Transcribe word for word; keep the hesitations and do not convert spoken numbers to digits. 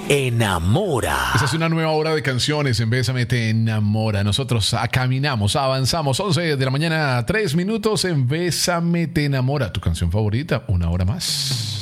enamora. Esa es una nueva hora de canciones en Bésame te enamora. Nosotros caminamos, avanzamos. once de la mañana, tres minutos en Bésame te enamora. Tu canción favorita, una hora más.